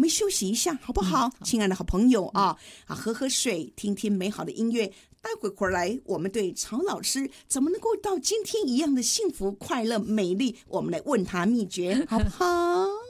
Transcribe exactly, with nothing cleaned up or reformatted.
们休息一下好不好？嗯、亲爱的好朋友啊，啊，喝喝水，听听美好的音乐。待会儿回来，我们对曹老师怎么能够到今天一样的幸福、快乐、美丽，我们来问他秘诀，好不好？